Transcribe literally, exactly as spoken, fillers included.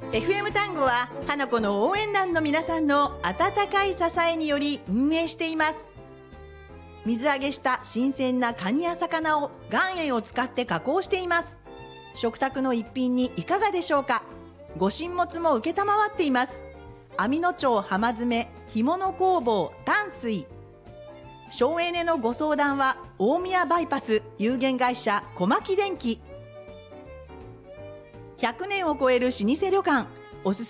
エフエム タンゴは花子の応援団の皆さんの温かい支えにより運営しています。水揚げした新鮮なカニや魚を岩塩を使って加工しています。食卓の一品にいかがでしょうか。ご神物も承っています。網野町浜詰干物工房淡水。省エネのご相談は大宮バイパス有限会社小牧電機。ひゃくねんを超える老舗旅館